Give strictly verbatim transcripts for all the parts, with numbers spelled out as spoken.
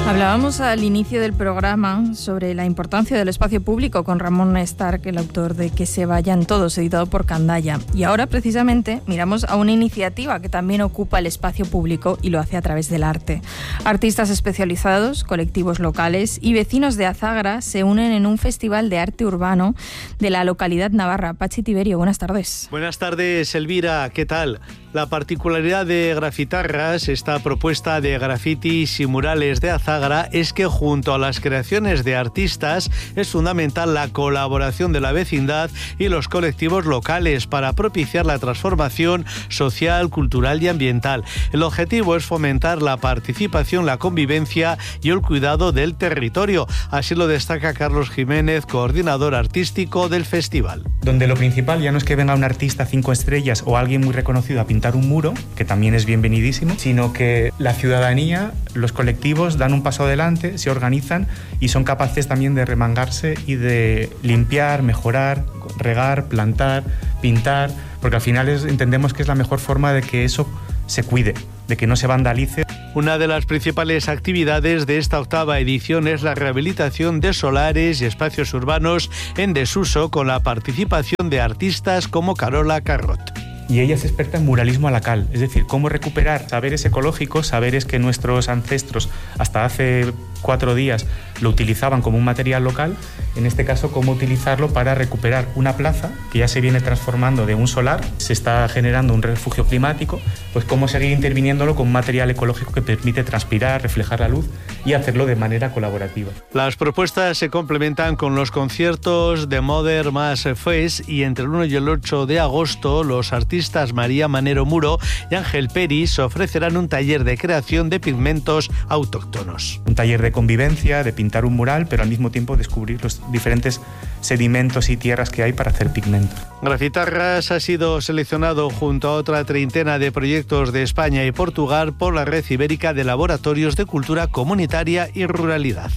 Hablábamos al inicio del programa sobre la importancia del espacio público con Ramón Stark, el autor de Que se vayan todos, editado por Candaya. Y ahora, precisamente, miramos a una iniciativa que también ocupa el espacio público y lo hace a través del arte. Artistas especializados, colectivos locales y vecinos de Azagra se unen en un festival de arte urbano de la localidad navarra. Pachi Tiberio, buenas tardes. Buenas tardes, Elvira, ¿qué tal? La particularidad de Grafitarras, esta propuesta de grafitis y murales de Azagra, es que junto a las creaciones de artistas es fundamental la colaboración de la vecindad y los colectivos locales para propiciar la transformación social, cultural y ambiental. El objetivo es fomentar la participación, la convivencia y el cuidado del territorio. Así lo destaca Carlos Jiménez, coordinador artístico del festival. Donde lo principal ya no es que venga un artista cinco estrellas o alguien muy reconocido a pintar un muro, que también es bienvenidísimo, sino que la ciudadanía, los colectivos dan un paso adelante, se organizan y son capaces también de remangarse y de limpiar, mejorar, regar, plantar, pintar, porque al final es, entendemos que es la mejor forma de que eso se cuide, de que no se vandalice. Una de las principales actividades de esta octava edición es la rehabilitación de solares y espacios urbanos en desuso con la participación de artistas como Carola Carrot. Y ella es experta en muralismo a la cal, es decir, cómo recuperar saberes ecológicos, saberes que nuestros ancestros hasta hace cuatro días lo utilizaban como un material local, en este caso cómo utilizarlo para recuperar una plaza que ya se viene transformando de un solar, se está generando un refugio climático, pues cómo seguir interviniéndolo con un material ecológico que permite transpirar, reflejar la luz y hacerlo de manera colaborativa. Las propuestas se complementan con los conciertos de Modern Mass Fest y entre el uno y el ocho de agosto los artistas María Manero Muro y Ángel Peris ofrecerán un taller de creación de pigmentos autóctonos. Un taller de convivencia, de pintar un mural, pero al mismo tiempo descubrir los diferentes sedimentos y tierras que hay para hacer pigmento. Grafitarras ha sido seleccionado junto a otra treintena de proyectos de España y Portugal por la Red Ibérica de Laboratorios de Cultura Comunitaria y Ruralidad.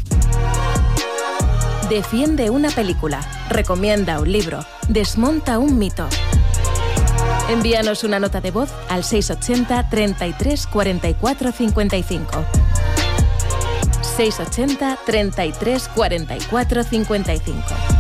Defiende una película, recomienda un libro, desmonta un mito. Envíanos una nota de voz al seis ochenta, treinta y tres, cuarenta y cuatro, cincuenta y cinco. seis ochenta, treinta y tres, cuarenta y cuatro, cincuenta y cinco.